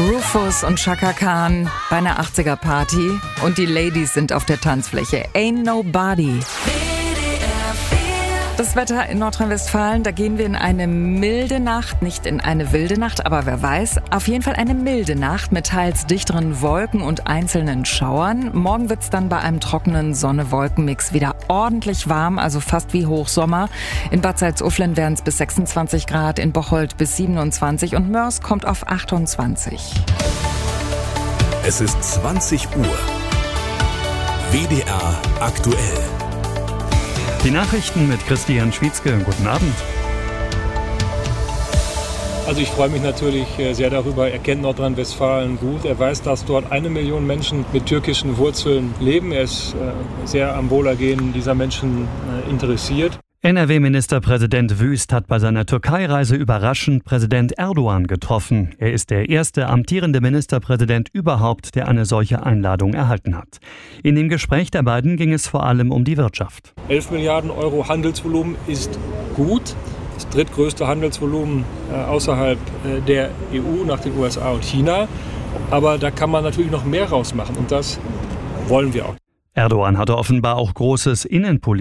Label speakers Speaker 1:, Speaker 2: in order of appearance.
Speaker 1: Rufus und Chaka Khan bei einer 80er-Party und die Ladies sind auf der Tanzfläche. Ain't Nobody. Das Wetter in Nordrhein-Westfalen, da gehen wir in eine milde Nacht, nicht in eine wilde Nacht, aber wer weiß, auf jeden Fall eine milde Nacht mit teils dichteren Wolken und einzelnen Schauern. Morgen wird's dann bei einem trockenen Sonne-Wolken-Mix wieder ordentlich warm, also fast wie Hochsommer. In Bad Salzuflen wären es bis 26 Grad, in Bocholt bis 27 und Mörs kommt auf 28.
Speaker 2: Es ist 20 Uhr. WDR aktuell.
Speaker 3: Die Nachrichten mit Christian Schwietzke. Guten Abend.
Speaker 4: Also ich freue mich natürlich sehr darüber. Er kennt Nordrhein-Westfalen gut. Er weiß, dass dort 1 Million Menschen mit türkischen Wurzeln leben. Er ist sehr am Wohlergehen dieser Menschen interessiert.
Speaker 3: NRW-Ministerpräsident Wüst hat bei seiner Türkei-Reise überraschend Präsident Erdogan getroffen. Er ist der erste amtierende Ministerpräsident überhaupt, der eine solche Einladung erhalten hat. In dem Gespräch der beiden ging es vor allem um die Wirtschaft.
Speaker 4: 11 Milliarden Euro Handelsvolumen ist gut. Das drittgrößte Handelsvolumen außerhalb der EU nach den USA und China. Aber da kann man natürlich noch mehr rausmachen und das wollen wir auch.
Speaker 3: Erdogan hatte offenbar auch großes innenpolitisches